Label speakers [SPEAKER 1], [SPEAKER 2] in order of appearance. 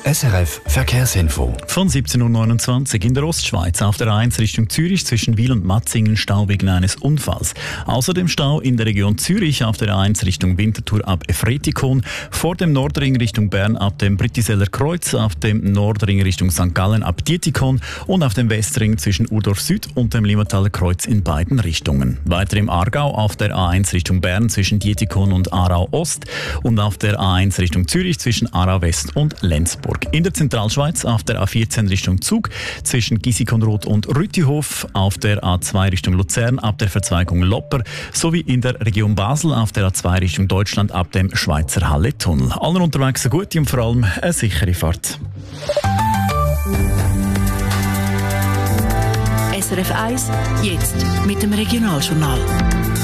[SPEAKER 1] SRF Verkehrsinfo.
[SPEAKER 2] Von 17.29 Uhr in der Ostschweiz auf der A1 Richtung Zürich zwischen Wil und Matzingen Stau wegen eines Unfalls. Außerdem Stau in der Region Zürich auf der A1 Richtung Winterthur ab Efretikon, vor dem Nordring Richtung Bern ab dem Brittiseller Kreuz, auf dem Nordring Richtung St. Gallen ab Dietikon und auf dem Westring zwischen Urdorf Süd und dem Limmataler Kreuz in beiden Richtungen. Weiter im Aargau auf der A1 Richtung Bern zwischen Dietikon und Aarau Ost und auf der A1 Richtung Zürich zwischen Aarau West und Lenzburg. In der Zentralschweiz auf der A14 Richtung Zug zwischen Gisikonroth und Rütihof, auf der A2 Richtung Luzern ab der Verzweigung Lopper sowie in der Region Basel auf der A2 Richtung Deutschland ab dem Schweizer Halle-Tunnel. Allen unterwegs eine gute und vor allem eine sichere Fahrt.
[SPEAKER 3] SRF 1, jetzt mit dem Regionaljournal.